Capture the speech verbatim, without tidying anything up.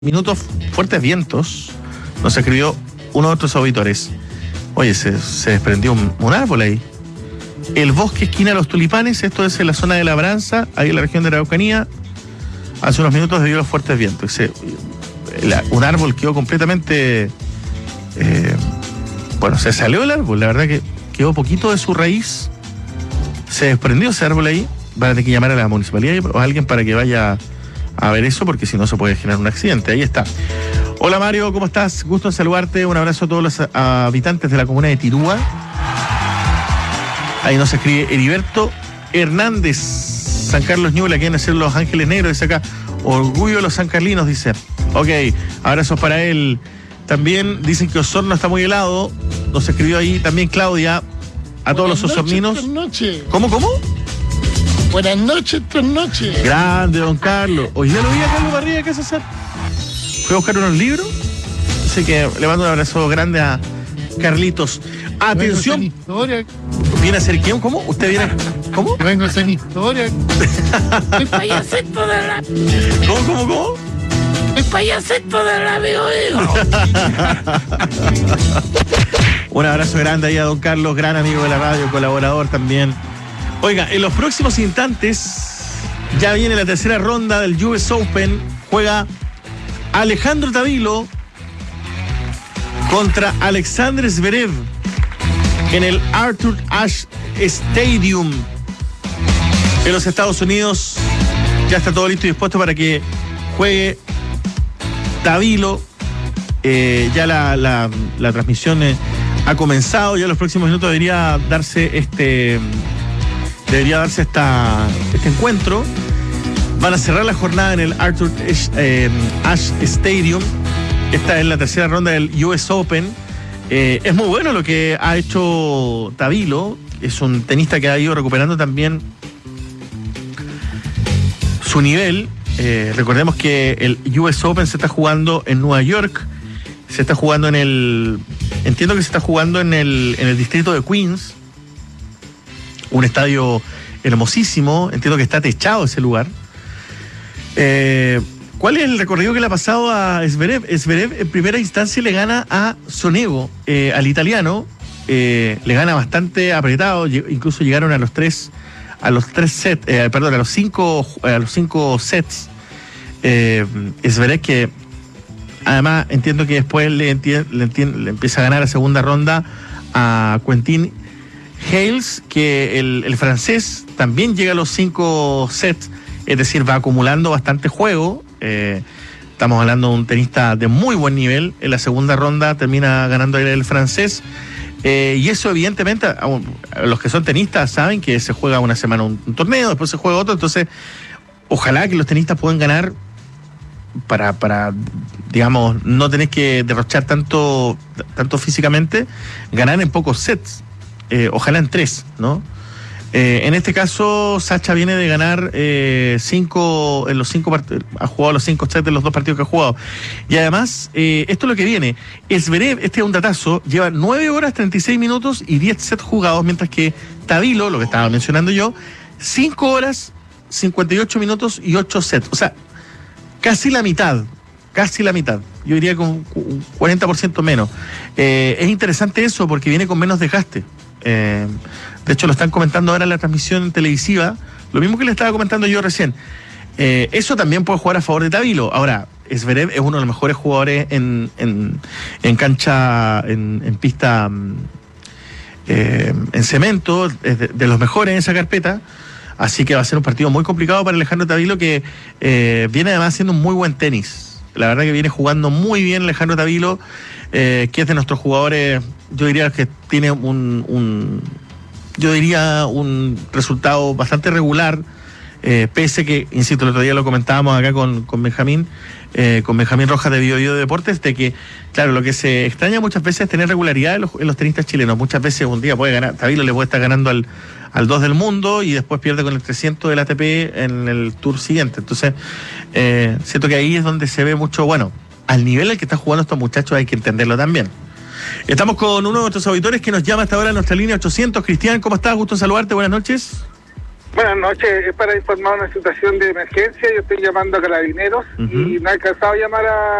Minutos, fuertes vientos, nos escribió uno de otros auditores. Oye, se, se desprendió un, un árbol ahí. El bosque esquina Los Tulipanes, esto es en la zona de Labranza, ahí en la región de la Araucanía, hace unos minutos debido a los fuertes vientos. Se, la, un árbol quedó completamente... Eh, bueno, se salió el árbol, la verdad que quedó poquito de su raíz, se desprendió ese árbol ahí. Van a tener que llamar a la municipalidad o a alguien para que vaya a ver eso, porque si no se puede generar un accidente. Ahí está. Hola Mario, ¿cómo estás? Gusto en saludarte. Un abrazo a todos los habitantes de la comuna de Tirúa. Ahí nos escribe Heriberto Hernández. San Carlos Ñuble, quieren hacer Los Ángeles Negros, dice acá. Orgullo de los sancarlinos, dice. Ok, abrazos para él. También dicen que Osorno está muy helado. Nos escribió ahí también Claudia. A todos los osorninos. Buenas noches. ¿Cómo, cómo? Buenas noches, tres noches. Grande, don Carlos. Hoy día lo vi a Carlos Barriga, ¿qué hace hacer? Fue a buscar unos libros. Así que le mando un abrazo grande a Carlitos. Atención. Vengo historia. ¿Viene a ser quién? ¿Cómo? ¿Usted viene? ¿Cómo? Vengo a hacer historia. El payasito de la... ¿Cómo, cómo, cómo? El payasito de la veo. Un abrazo grande ahí a don Carlos, gran amigo de la radio, colaborador también. Oiga, en los próximos instantes ya viene la tercera ronda del U S Open. Juega Alejandro Tavilo contra Alexander Zverev en el Arthur Ashe Stadium en los Estados Unidos. Ya está todo listo y dispuesto para que juegue Tavilo. Eh, ya la, la, la transmisión eh, ha comenzado. Ya en los próximos minutos debería darse este... Debería darse esta, este encuentro. Van a cerrar la jornada en el Arthur eh, Ashe Stadium. Esta es la tercera ronda del U S Open. Eh, es muy bueno lo que ha hecho Tavilo. Es un tenista que ha ido recuperando también su nivel. Eh, recordemos que el U S Open se está jugando en Nueva York. Se está jugando en el... Entiendo que se está jugando en el, en el distrito de Queens. Un estadio hermosísimo, entiendo que está techado ese lugar. Eh, ¿Cuál es el recorrido que le ha pasado a Zverev? Zverev en primera instancia le gana a Sonego, eh, al italiano, eh, le gana bastante apretado, incluso llegaron a los tres, a los tres sets, eh, perdón, a los cinco, a los cinco sets. Eh, Zverev que además entiendo que después le, enti- le, enti- le empieza a ganar la segunda ronda a Quentin Hales, que el, el francés también llega a los cinco sets, es decir, va acumulando bastante juego. Eh, estamos hablando de un tenista de muy buen nivel. En la segunda ronda termina ganando el francés. Eh, y eso, evidentemente, a, a los que son tenistas saben que se juega una semana un, un torneo, después se juega otro. Entonces, ojalá que los tenistas puedan ganar para, para digamos, no tener que derrochar tanto, tanto físicamente, ganar en pocos sets. Eh, ojalá en tres, ¿no? Eh, en este caso, Sacha viene de ganar eh, cinco, en los cinco partidos, ha jugado los cinco sets de los dos partidos que ha jugado. Y además, eh, esto es lo que viene. Zverev, este es un datazo, lleva nueve horas, treinta y seis minutos y diez sets jugados, mientras que Tavilo, lo que estaba mencionando yo, cinco horas, cincuenta y ocho minutos y ocho sets. O sea, casi la mitad, casi la mitad. Yo diría con un cuarenta por ciento menos. Eh, es interesante eso porque viene con menos desgaste. Eh, de hecho lo están comentando ahora en la transmisión televisiva, lo mismo que le estaba comentando yo recién. Eh, eso también puede jugar a favor de Tavilo. Ahora, Zverev es uno de los mejores jugadores en, en, en cancha, en, en pista, eh, en cemento, es de, de los mejores en esa carpeta. Así que va a ser un partido muy complicado para Alejandro Tavilo, que eh, viene además haciendo un muy buen tenis. La verdad que viene jugando muy bien Alejandro Tavilo, eh, que es de nuestros jugadores, yo diría que tiene un, un yo diría un resultado bastante regular, eh, pese que, insisto, el otro día lo comentábamos acá con, con Benjamín, eh, con Benjamín Rojas de Bio Bio Deportes, de que, claro, lo que se extraña muchas veces es tener regularidad en los, en los tenistas chilenos. Muchas veces un día puede ganar, Tavilo le puede estar ganando al al dos del mundo y después pierde con el trescientos del A T P en el tour siguiente. Entonces, eh, siento que ahí es donde se ve mucho, bueno, al nivel al que están jugando estos muchachos hay que entenderlo también. Estamos con uno de nuestros auditores que nos llama hasta ahora a nuestra línea ochocientos. Cristian, ¿cómo estás? Gusto en saludarte, buenas noches. Buenas noches, es para informar una situación de emergencia. Yo estoy llamando a Carabineros Ujú. y no he alcanzado a llamar a